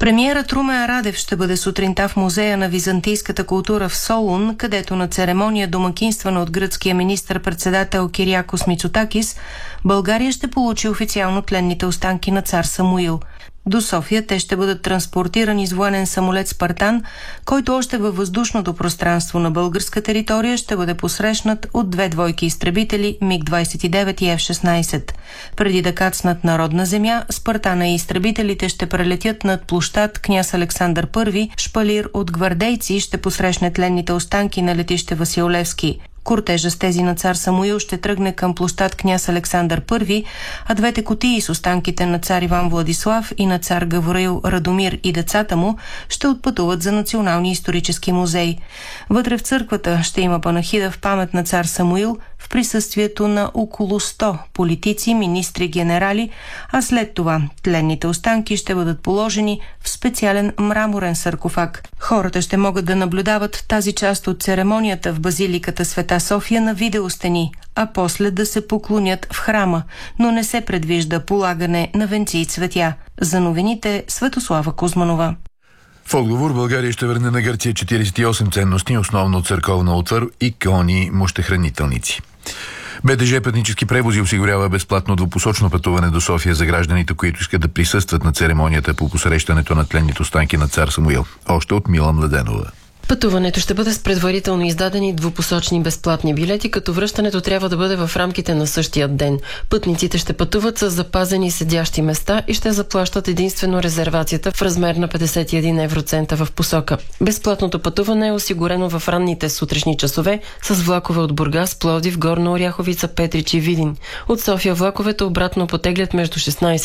Премиерът Румен Радев ще бъде сутринта в Музея на византийската култура в Солун, където на церемония домакинствана от гръцкия министър-председател Кириакос Мицотакис, България ще получи официално тленните останки на цар Самуил. До София те ще бъдат транспортирани с военен самолет «Спартан», който още във въздушното пространство на българска територия ще бъде посрещнат от 2 двойки изтребители МиГ-29 и F-16. Преди да кацнат на родна земя, «Спартана» и изтребителите ще прелетят над площад Княз Александър I, шпалир от гвардейци ще посрещне тленните останки на летище Васил Левски. Кортежа с тези на цар Самуил ще тръгне към площад Княз Александър I, а 2 кутии с останките на цар Иван Владислав и на цар Гавраил Радомир и децата му ще отпътуват за Националния исторически музей. Вътре в църквата ще има панахида в памет на цар Самуил в присъствието на около 100 политици, министри, генерали, а след това тленните останки ще бъдат положени в специален мраморен саркофаг. Хората ще могат да наблюдават тази част от церемонията в базиликата Света София на видеостени, а после да се поклонят в храма, но не се предвижда полагане на венци и цветя. За новините Светослава Кузманова. В отговор България ще върне на Гърция 48 ценности, основно църковна утвар, икони, мощехранителници. БДЖ Пътнически превози осигурява безплатно двупосочно пътуване до София за гражданите, които искат да присъстват на церемонията по посрещането на тленните останки на цар Самуил. Още от Мила Младенова. Пътуването ще бъде с предварително издадени двупосочни безплатни билети, като връщането трябва да бъде в рамките на същия ден. Пътниците ще пътуват с запазени седящи места и ще заплащат единствено резервацията в размер на 51 евроцента в посока. Безплатното пътуване е осигурено в ранните сутрешни часове с влакове от Бургас, Пловдив, Горна Оряховица, Петрич и Видин. От София влаковете обратно потеглят между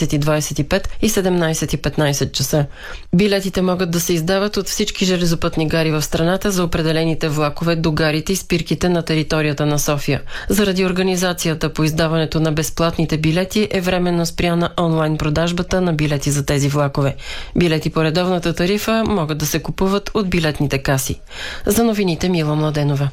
16:25 и 17:15 часа. Билетите могат да се издават от всички железопътни гари в страната за определените влакове до гарите и спирките на територията на София. Заради организацията по издаването на безплатните билети е временно спряна онлайн продажбата на билети за тези влакове. Билети по редовната тарифа могат да се купуват от билетните каси. За новините Мила Младенова.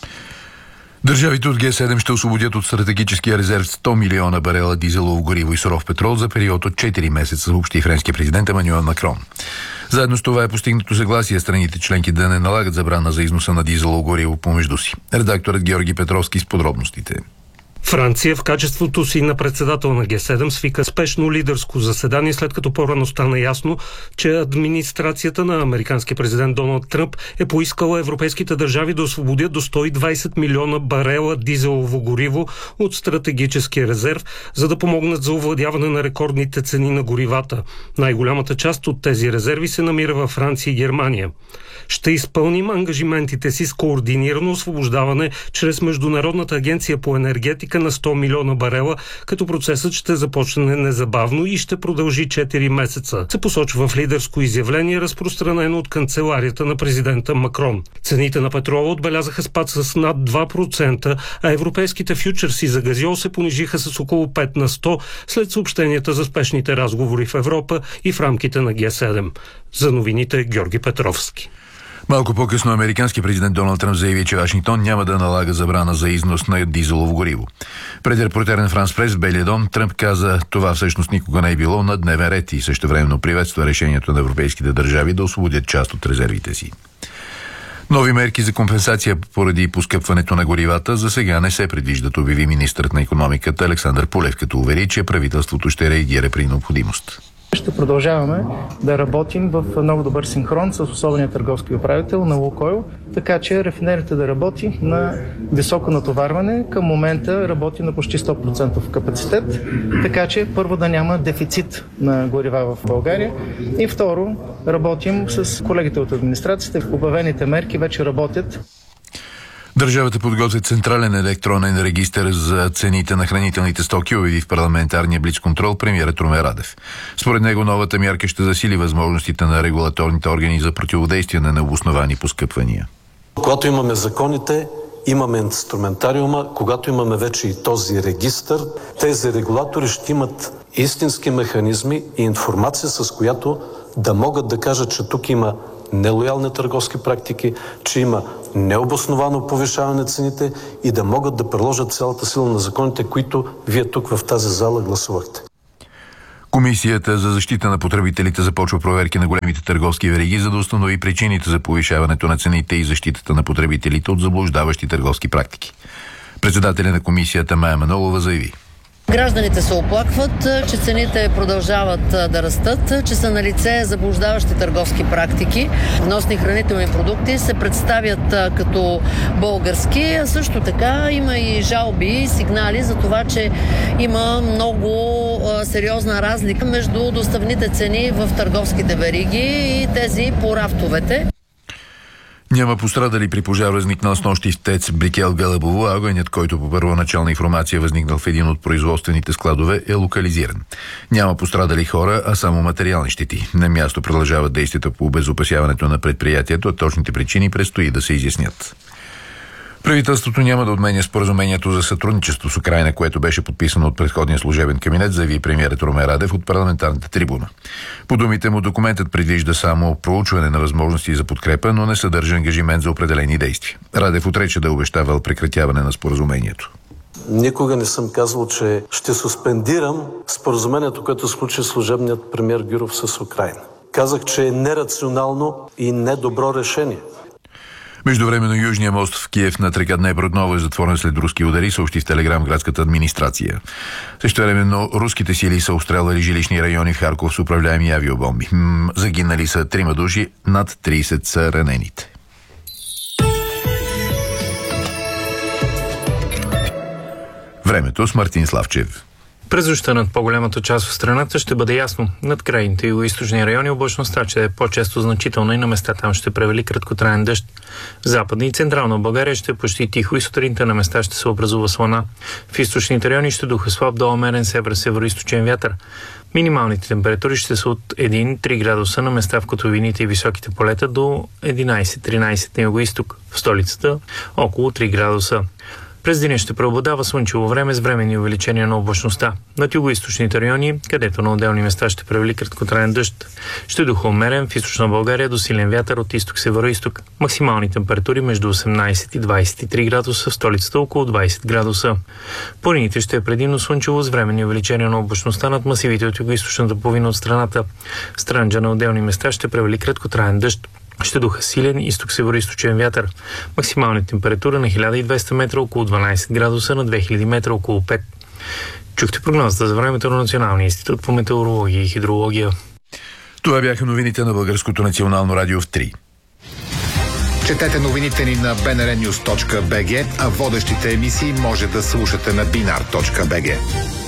Държавите от Г7 ще освободят от стратегическия резерв 100 милиона барела дизелово гориво и суров петрол за период от 4 месеца, съобщи френския президент Емануел Макрон. Заедно с това е постигнато съгласие страните членки да не налагат забрана за износа на дизелово гориво помежду си. Редакторът Георги Петровски с подробностите. Франция в качеството си на председател на Г7 свика спешно лидерско заседание, след като по-рано стана ясно, че администрацията на американския президент Доналд Тръмп е поискала европейските държави да освободят до 120 милиона барела дизелово гориво от стратегическия резерв, за да помогнат за овладяване на рекордните цени на горивата. Най-голямата част от тези резерви се намира във Франция и Германия. Ще изпълним ангажиментите си с координирано освобождаване чрез Международната агенция по енергетика на 100 милиона барела, като процесът ще започне незабавно и ще продължи 4 месеца, се посочва в лидерско изявление, разпространено от канцеларията на президента Макрон. Цените на петрола отбелязаха спад с над 2%, а европейските фьючерси за газьол се понижиха с около 5 на 100 след съобщенията за спешните разговори в Европа и в рамките на Г7. За новините Георги Петровски. Малко по-късно американски президент Доналд Тръмп заяви, че Вашингтон няма да налага забрана за износ на дизелово гориво. Пред репортер на Франс Прес в Белия дом Тръмп каза, това всъщност никога не е било на дневен ред и същевременно приветства решението на европейските държави да освободят част от резервите си. Нови мерки за компенсация поради поскъпването на горивата за сега не се предвиждат, обяви министърът на икономиката Александър Пулев, като увери, че правителството ще реагира при необходимост. Ще продължаваме да работим в много добър синхрон с особения търговски управител на Лукойл, така че рафинерията да работи на високо натоварване. Към момента работи на почти 100% капацитет, така че първо да няма дефицит на горива в България и второ работим с колегите от администрацията. Обявените мерки вече работят. Държавата подготвя централен електронен регистър за цените на хранителните стоки, обяви в парламентарния блицконтрол премиерът Румен Радев. Според него новата мярка ще засили възможностите на регулаторните органи за противодействие на необосновани поскъпвания. Когато имаме законите, имаме инструментариума, когато имаме вече и този регистър, тези регулатори ще имат истински механизми и информация, с която да могат да кажат, че тук има нелоялни търговски практики, че има необосновано повишаване на цените и да могат да приложат цялата сила на законите, които вие тук в тази зала гласувахте. Комисията за защита на потребителите започва проверки на големите търговски вериги, за да установи причините за повишаването на цените и защитата на потребителите от заблуждаващи търговски практики. Председателя на комисията Мая Манолова заяви: гражданите се оплакват, че цените продължават да растат, че са налице заблуждаващи търговски практики. Вносни хранителни продукти се представят като български, а също така има и жалби и сигнали за това, че има много сериозна разлика между доставните цени в търговските вериги и тези по рафтовете. Няма пострадали при пожар, възникнал с нощи в ТЕЦ Брикел Гълъбово. Огънят, който по първоначална информация възникнал в един от производствените складове, е локализиран. Няма пострадали хора, а само материални щети. На място продължават действията по обезопасяването на предприятието, а точните причини предстои да се изяснят. Правителството няма да отменя споразумението за сътрудничество с Украйна, което беше подписано от предходния служебен кабинет, заяви премиерът Румен Радев от парламентарната трибуна. По думите му, документът предвижда само проучване на възможности за подкрепа, но не съдържа ангажимент за определени действия. Радев отрече да е обещавал прекратяване на споразумението. Никога не съм казвал, че ще суспендирам споразумението, което сключи служебният премиер Гюров с Украйна. Казах, че е нерационално и недобро решение. Междувременно Южния мост в Киев над река Днепр отново е затворен след руски удари, съобщи в Телеграм градската администрация. Същевременно руските сили са обстрелвали жилищни райони в Харков с управляеми авиобомби. Загинали са 3 души, над 30 са ранените. Времето с Мартин Славчев. През нощта над по-голямата част от страната ще бъде ясно. Над крайните югоизточни райони облачността ще е по-често значителна и на места там ще превали краткотраен дъжд. В Западна и Централна България ще е почти тихо и сутринта на места ще се образува слана. В източните райони ще духа слаб до умерен север-североизточен вятър. Минималните температури ще са от 1-3 градуса на места в котловините и високите полета до 11-13 на югоизток. В столицата около 3 градуса. През деня ще преобладава слънчево време с временни увеличения на облачността. Над югоизточните райони, където на отделни места ще превали краткотраен дъжд, ще духа умерен, в източна България до силен вятър от изток-североизток. Максимални температури между 18 и 23 градуса, в столицата около 20 градуса. Планините ще е предимно слънчево с временни увеличения на облачността над масивите от югоизточната половина от страната. В Странджа на отделни места ще превали краткотраен дъжд. Ще духа силен изток-североизточен вятър. Максимална температура на 1200 метра около 12 градуса, на 2000 метра около 5. Чухте прогнозата за времето на Националния институт по метеорология и хидрология. Това бяха новините на Българското национално радио в 3. Четете новините ни на bnrnews.bg, а водещите емисии може да слушате на binar.bg.